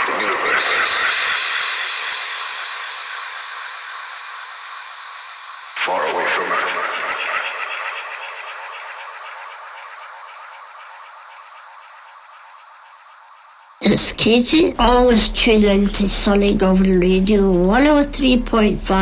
the universe. Far away from Earth. It's Katie, always tune in to Sunny Govan Radio 103.5.